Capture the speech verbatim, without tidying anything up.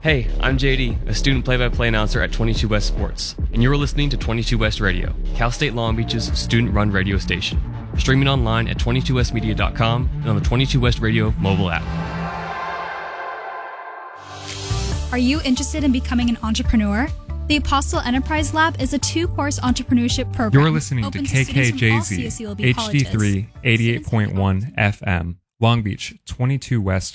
Hey, I'm J D, a student play-by-play announcer at twenty-two West Sports, and you're listening to twenty-two West Radio, Cal State Long Beach's student-run radio station. Streaming online at twenty-two west media dot com and on the twenty-two West Radio mobile app. Are you interested in becoming an entrepreneur? The Apostle Enterprise Lab is a two-course entrepreneurship program. You're listening to K K J Z, H D three, eighty-eight point one F M, Long Beach, twenty-two West